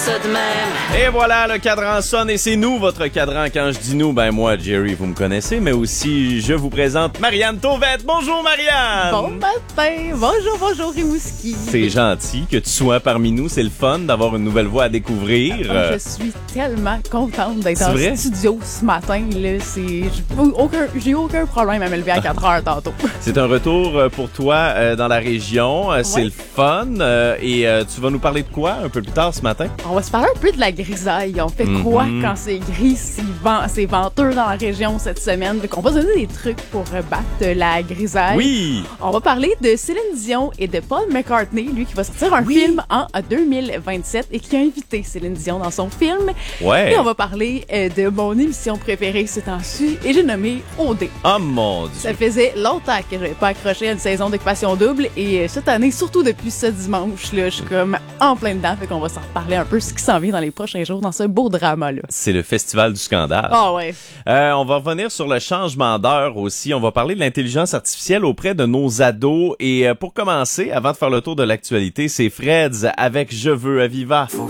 Ça de même. Et voilà, le cadran sonne et c'est nous, votre cadran. Quand je dis nous, ben moi, Jerry, vous me connaissez, mais aussi, je vous présente Marianne Tauvette. Bonjour, Marianne! Bon matin! Bonjour, Rimouski! C'est gentil que tu sois parmi nous. C'est le fun d'avoir une nouvelle voix à découvrir. Je suis tellement contente d'être C'est en vrai? studio ce matin. Là, j'ai eu aucun problème à me lever à 4 heures tantôt. C'est un retour pour toi dans la région. C'est Ouais. le fun. Et tu vas nous parler de quoi un peu plus tard ce matin? On va se parler un peu de la grisaille. On fait quoi quand c'est gris, c'est venteux dans la région cette semaine? Donc, on va se donner des trucs pour battre la grisaille. Oui! On va parler de Céline Dion et de Paul McCartney, lui qui va sortir un film en 2027 et qui a invité Céline Dion dans son film. Ouais! Et on va parler de mon émission préférée ce temps-ci et j'ai nommé OD. Oh mon Dieu! Ça faisait longtemps que j'avais pas accroché à une saison d'Occupation Double et cette année, surtout depuis ce dimanche, là, je suis comme en plein dedans, fait qu'on va s'en reparler un peu ce qui s'en vient dans les prochains jours dans ce beau drama-là. C'est le festival du scandale. Ah ouais. On va revenir sur le changement d'heure aussi. On va parler de l'intelligence artificielle auprès de nos ados. Et pour commencer, avant de faire le tour de l'actualité, c'est Freds avec Je veux à Viva. Faut